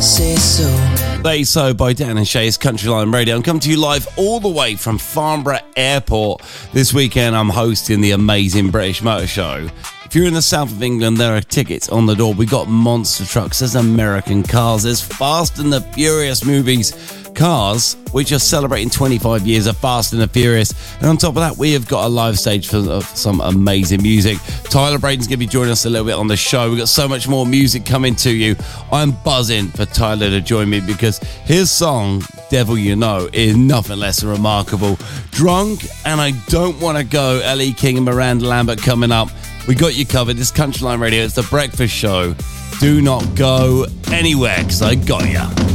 Say so. They So by Dan and Shay's Countryline Radio. I'm coming to you live all the way from Farnborough Airport. This weekend I'm hosting the amazing British Motor Show. If you're in the south of England, there are tickets on the door. We got monster trucks, there's American cars, there's Fast and the Furious movies, cars which are celebrating 25 years of Fast and the Furious. And on top of that, we have got a live stage for some amazing music. Tyler Braden's going to be joining us a little bit on the show. We've got so much more music coming to you. I'm buzzing for Tyler to join me because his song, Devil You Know, is nothing less than remarkable. Drunk and I Don't Want to Go, L.E. King and Miranda Lambert coming up. We got you covered. This Countryline Radio, it's the breakfast show. Do not go anywhere because I got ya.